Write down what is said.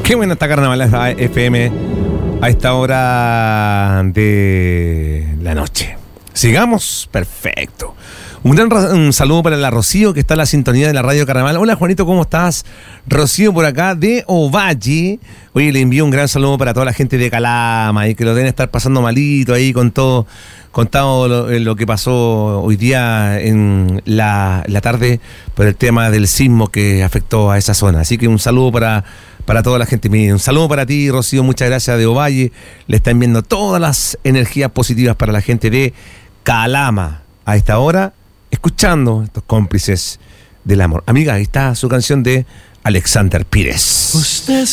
Qué buena esta Carnaval FM a esta hora de la noche. Sigamos, perfecto. Un saludo para la Rocío, que está en la sintonía de la Radio Carnaval. Hola, Juanito, ¿cómo estás? Rocío por acá, de Ovalle. Oye, le envío un gran saludo para toda la gente de Calama, y que lo deben estar pasando malito ahí con todo lo que pasó hoy día en la tarde por el tema del sismo que afectó a esa zona. Así que un saludo para toda la gente. Un saludo para ti, Rocío, muchas gracias, de Ovalle. Le están viendo todas las energías positivas para la gente de Calama a esta hora, escuchando estos cómplices del amor. Amiga, ahí está su canción de Alexander Pires. Usted